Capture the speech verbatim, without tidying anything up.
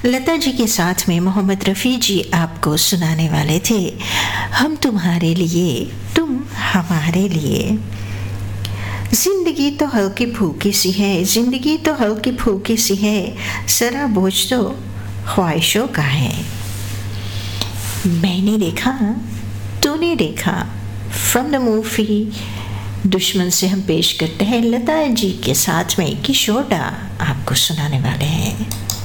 लता जी के साथ में मोहम्मद रफ़ी जी आपको सुनाने वाले थे हम तुम्हारे लिए तुम हमारे लिए। जिंदगी तो हल्की फूकी सी है, जिंदगी तो हल्की फूकी सी है, सारा बोझ तो ख्वाहिशों का है। मैंने देखा तूने देखा, फ्रॉम द मूवी दुश्मन से हम पेश करते हैं लता जी के साथ में किशोर दा आपको सुनाने वाले हैं।